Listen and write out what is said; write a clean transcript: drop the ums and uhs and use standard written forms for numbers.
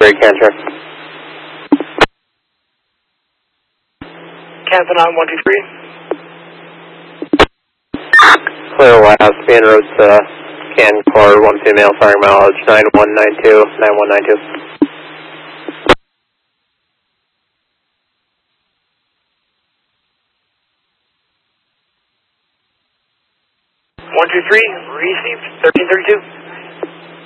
Great cancer. Canton on 123. Clear Warehouse, main road to Can Core, 1 female, firing mileage 9192, 9192. 123, received 1332.